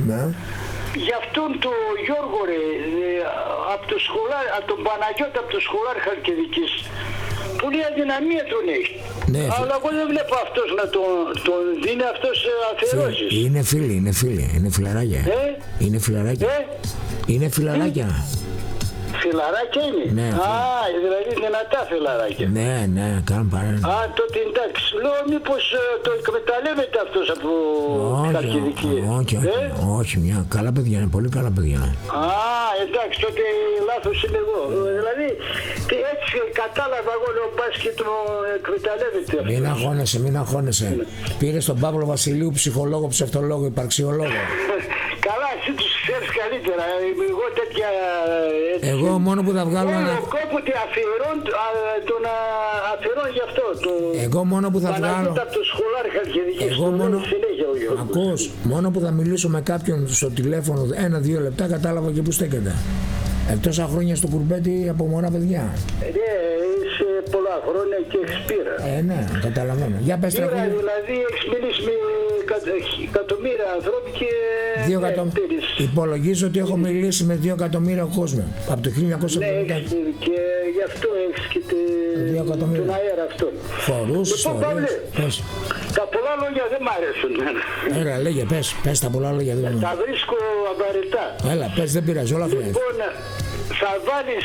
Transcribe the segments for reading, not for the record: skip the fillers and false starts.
Ναι. Για αυτόν τον Γιώργο ρε, από τον Παναγιώτη, από το σχολάρι Χαλκιδικής, πολύ αδυναμία τον έχει. Ναι, αλλά εγώ δεν βλέπω αυτός να τον δίνει αυτός αφιερώσεις. Είναι φίλοι, είναι φιλαράκια. Είναι φιλαράκια. Είναι φιλαράκια. Φιλαράκια είναι. Ναι, δηλαδή δυνατά φιλαράκια. Ναι, κάνουν παρέα. Τότε εντάξει. Λέω μήπως το εκμεταλλεύεται αυτός από Χαλκιδική. Όχι, μια καλά παιδιά είναι, πολύ καλά παιδιά. Εντάξει, τότε λάθος είναι εγώ. Δηλαδή έτσι κατάλαβα εγώ, λέω μπας και το εκμεταλλεύεται. Μην αγχώνεσαι. Πήρε τον Παύλο Βασιλείου, ψυχολόγο, ψευτολόγο, υπαρξιολόγο. Καλά, εσύ τους ξέρεις καλύτερα. Εγώ τέτοια... Εγώ μόνο που θα βγάλω... Κόποτε τον αφιερώνει γι' αυτό. Εγώ μόνο που θα βγάλω... Από το σχολάρι Χαλκιδικής. Εγώ ακούς, μόνο που θα μιλήσω με κάποιον στο τηλέφωνο 1-2 λεπτά κατάλαβα και που στέκεται. Τόσα χρόνια στο κουρμπέτι από μωρά παιδιά. Ναι, είσαι πολλά χρόνια και έχεις πείρα. Ναι, καταλαβαίνω. Για πες τραγούδι. Δηλαδή έχεις μιλήσει με εκατομμύρια ανθρώποι και... 2 εκατομμύρια. Υπολογίζω ότι έχω μιλήσει με 2 εκατομμύρια κόσμο. Από το 1970. Ναι, και γι' αυτό έχεις και τον αέρα αυτόν. Φορούς, ιστορίες. Τα πολλά λόγια δεν μ' αρέσουν. Έλα, λέγε, πες τα πολλά λόγια. Τα βρίσκω απαραίτητα. Έλα, πες, δεν πειράζει, όλα φαίνεται. Λοιπόν, θα βάλεις,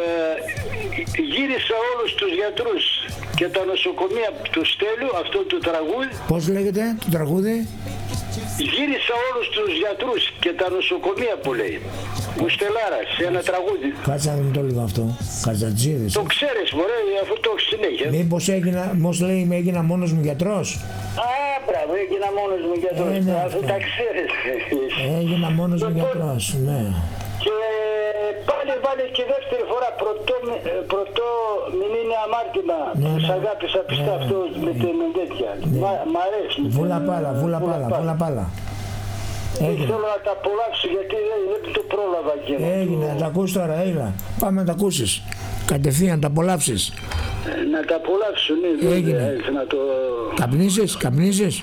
γύρισα όλους τους γιατρούς και τα νοσοκομεία του Στέλιου, αυτό το τραγούδι. Πώς λέγεται το τραγούδι? Γύρισα όλους τους γιατρούς και τα νοσοκομεία που λέει. Μουστελάρας, ένα τραγούδι. Κάτσε να δούμε το λίγο αυτό. Καζατζίδης. Το ξέρεις μωρέ, αφού το έχεις συνέχεια. Μήπως έγινα μόνος μου γιατρός. Μπράβο, έγινα μόνος μου γιατρός. Αφού τα ξέρεις. Έγινα μόνος μου γιατρός, ναι. Και πάλι βάλε και δεύτερη φορά πρωτό μην είναι αμάρτημα. Σ' αγάπησα πιστά αυτό με την τέτοια. Μ' αρέσει. Βούλα πάλα. Θέλω να τα απολαύσω γιατί δεν το πρόλαβα εκείνο. Έγινε, να τα ακούσεις τώρα, έλα. Πάμε να τα ακούσεις. Κατευθείαν τα απολαύσεις. Να τα απολαύσω, ναι. Έγινε. Καπνίζεις.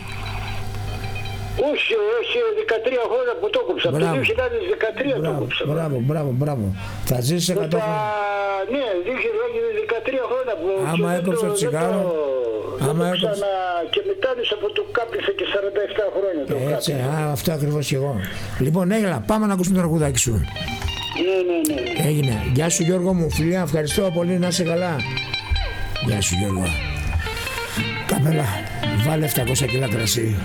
Όχι, 13 χρόνια που το κόψα. Το 2013 το κόψα. Μπράβο. Θα ζήσεις 100 χρόνια. Ναι, 13 χρόνια που... Άμα έκοψα το τσιγάρο... Και μετά από το κάπνισα και 47 χρόνια. Έτσι, αυτό ακριβώς και εγώ. Λοιπόν, έλα, πάμε να ακούσουμε το τραγουδάκι σου. Ναι. Έγινε. Γεια σου Γιώργο μου, φιλιά, ευχαριστώ πολύ, να είσαι καλά. Γεια σου Γιώργο. Καπέλα, βάλε 700 κιλά κρασί.